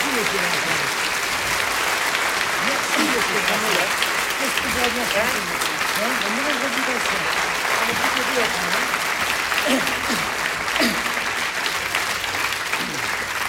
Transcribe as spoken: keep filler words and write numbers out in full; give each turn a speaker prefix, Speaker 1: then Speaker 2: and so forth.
Speaker 1: Merci monsieur. Merci monsieur. Qu'est-ce que vous avez bien fait? On me l'a dit comme ça. On m'a dit que vous